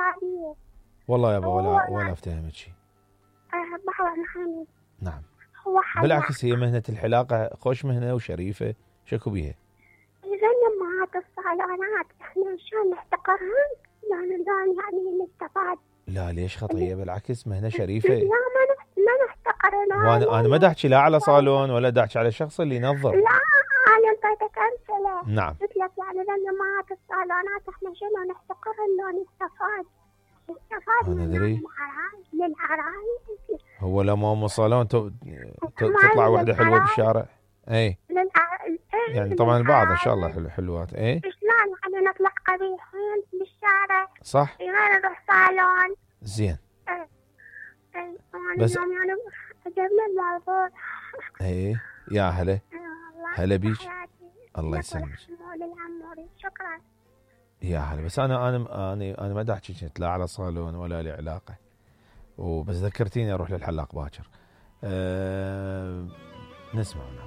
عادية. والله يابا هو ولا يعني افتهمك شيء. بحضر محامي. نعم. هو حلاق. بالعكس هي مهنة الحلاقة خوش مهنة وشريفة، شكو بيها. إذا أمهات الصالونات إحنا شلون نحتقرهن؟ يعني نستفاد. لا ليش خطية؟ بالعكس مهنة لا شريفة. ما نحتقرها. وانا ما داحكي لا على صالون ولا داحكي على الشخص اللي ينظف. لا أنا انطيتك أمثلة. نعم. قلت لك يعني لأن أمهات الصالونات إحنا شلون نحتقرهن لو نستفاد انا ادري. للعرايس. هو لما ام صالون تطلع واحدة حلوة بالشارع. اي يعني طبعا البعض ان شاء الله حلوات. اي شلون يعني نطلع قبيحين بالشارع صح. غير نروح صالون. زين. بس بس يعني عجبنا الموضوع. اي يا هلا. هلا بيك. الله يسلمك. شكرا. يا هلا. بس انا ما داحكي كنت لا على صالون ولا لي علاقة، وبس ذكرتيني اروح للحلاق باكر. نسمع.